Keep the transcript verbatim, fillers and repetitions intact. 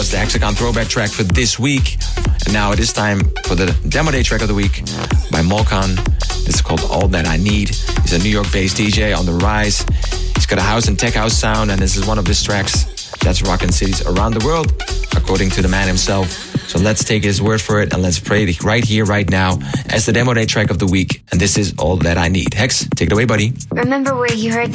The Hexagon throwback track for this week. And now it is time for the demo day track of the week by Molkan. This is called All That I Need. He's a New York-based D J on the rise. He's got a house and tech house sound, and this is one of his tracks that's rocking cities around the world, according to the man himself. So let's take his word for it and let's play it right here, right now, as the demo day track of the week. And this is All That I Need. Hex, take it away, buddy. Remember where you heard